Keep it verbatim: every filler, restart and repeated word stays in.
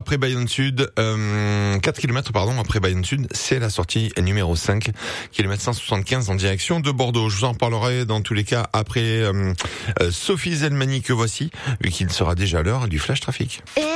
après Bayonne Sud, euh, quatre kilomètres pardon après Bayonne Sud, c'est la sortie numéro cinq, kilomètre cent soixante-quinze en direction de Bordeaux. Je vous en parlerai dans tous les cas après euh, euh, Sophie Zelmani que voici, vu qu'il sera déjà l'heure du flash trafic.